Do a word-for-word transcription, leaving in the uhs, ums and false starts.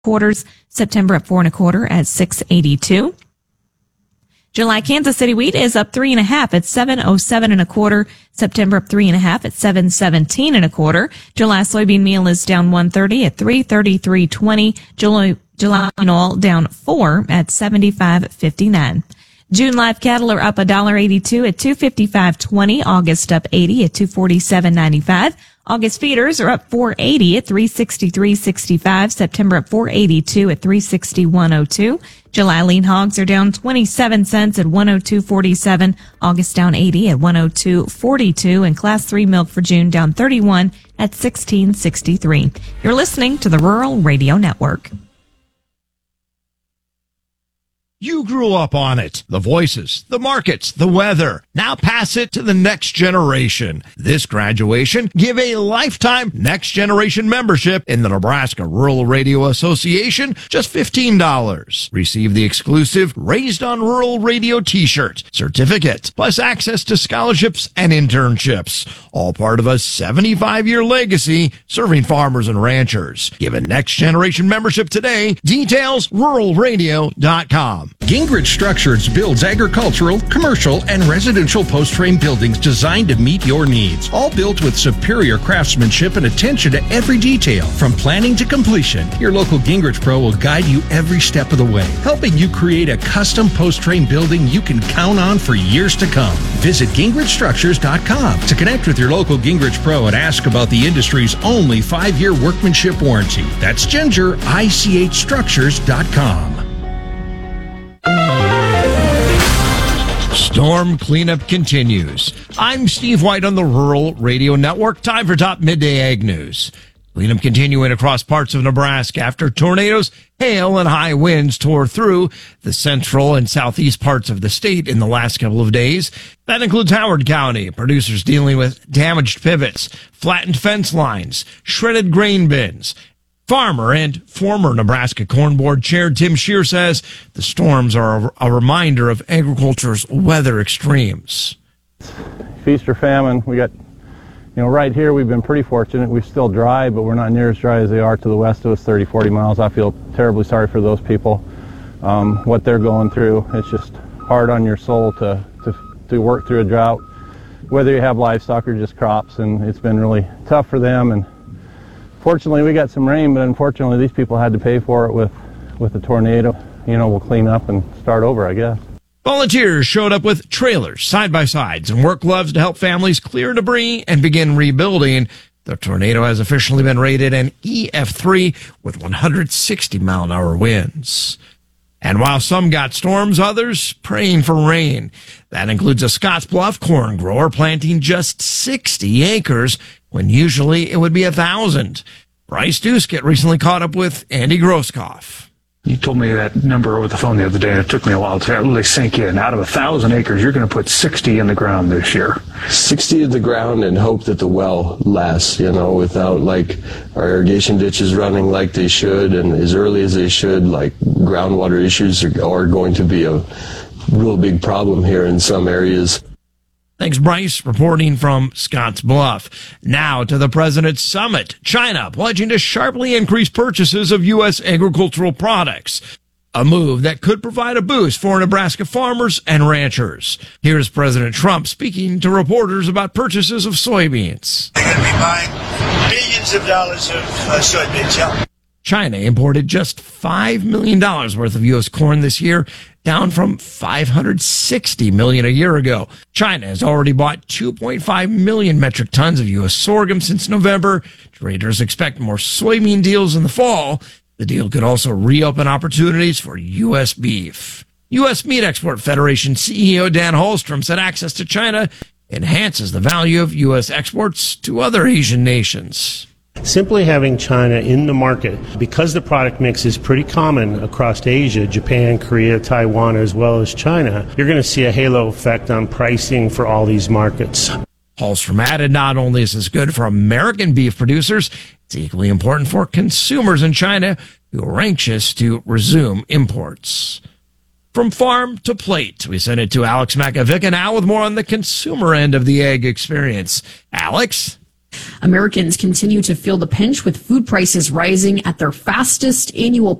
quarters. September up four and a quarter at six eighty-two. July Kansas City wheat is up three and a half at seven oh seven and a quarter. September up three and a half at seven seventeen and a quarter. July soybean meal is down one thirty at three thirty-three twenty. July July oil down four at seventy-five fifty-nine. June live cattle are up one dollar eighty-two at two fifty-five twenty. August up eighty at two forty-seven ninety-five. August feeders are up four eighty at three sixty-three sixty-five. September up four eighty-two at three sixty-one oh two. July lean hogs are down twenty-seven cents at one oh two forty-seven. August down eighty at one oh two forty-two. And class three milk for June down thirty-one at sixteen sixty-three. You're listening to the Rural Radio Network. You grew up on it. The voices, the markets, the weather. Now pass it to the next generation. This graduation, give a lifetime Next Generation membership in the Nebraska Rural Radio Association, just fifteen dollars. Receive the exclusive Raised on Rural Radio t-shirt, certificate, plus access to scholarships and internships. All part of a seventy-five year legacy serving farmers and ranchers. Give a Next Generation membership today. Details, rural radio dot com. Gingrich Structures builds agricultural, commercial, and residential post-frame buildings designed to meet your needs. All built with superior craftsmanship and attention to every detail. From planning to completion, your local Gingrich Pro will guide you every step of the way, helping you create a custom post-frame building you can count on for years to come. Visit gingrich structures dot com to connect with your local Gingrich Pro and ask about the industry's only five-year workmanship warranty. That's ginger I C H structures dot com. Storm cleanup continues. I'm Steve White on the Rural Radio Network. Time for top midday ag news. Cleanup continuing across parts of Nebraska after tornadoes, hail, and high winds tore through the central and southeast parts of the state in the last couple of days. That includes Howard County. Producers dealing with damaged pivots, flattened fence lines, shredded grain bins. Farmer and former Nebraska Corn Board Chair Tim Scheer says the storms are a, a reminder of agriculture's weather extremes. Feast or famine. We got, you know, right here we've been pretty fortunate. We're still dry, but we're not near as dry as they are to the west of us, thirty, forty miles. I feel terribly sorry for those people, um, what they're going through. It's just hard on your soul to, to, to work through a drought, whether you have livestock or just crops, and it's been really tough for them. And fortunately, we got some rain, but unfortunately, these people had to pay for it with, with the tornado. You know, we'll clean up and start over, I guess. Volunteers showed up with trailers, side-by-sides, and work gloves to help families clear debris and begin rebuilding. The tornado has officially been rated an E F three with one hundred sixty mile an hour winds. And while some got storms, others praying for rain. That includes a Scottsbluff corn grower planting just sixty acres when usually it would be a thousand. Bryce Duskett recently caught up with Andy Groskopf. You told me that number over the phone the other day, and it took me a while to really sink in. Out of a thousand acres, you're going to put sixty in the ground this year. sixty in the ground and hope that the well lasts, you know, without, like, our irrigation ditches running like they should and as early as they should. Like, groundwater issues are, are going to be a real big problem here in some areas. Thanks, Bryce, reporting from Scottsbluff. Now to the President's Summit. China pledging to sharply increase purchases of U S agricultural products. A move that could provide a boost for Nebraska farmers and ranchers. Here's President Trump speaking to reporters about purchases of soybeans. They're going to be buying billions of dollars of uh, soybeans, yeah. China imported just five million dollars worth of U S corn this year, down from five hundred sixty million dollars a year ago. China has already bought two point five million metric tons of U S sorghum since November. Traders expect more soybean deals in the fall. The deal could also reopen opportunities for U S beef. U S Meat Export Federation C E O Dan Holstrom said access to China enhances the value of U S exports to other Asian nations. Simply having China in the market, because the product mix is pretty common across Asia, Japan, Korea, Taiwan, as well as China, you're going to see a halo effect on pricing for all these markets. Holstrom added, not only is this good for American beef producers, it's equally important for consumers in China who are anxious to resume imports. From farm to plate, we send it to Alex Makovic now with more on the consumer end of the ag experience. Alex? Americans continue to feel the pinch with food prices rising at their fastest annual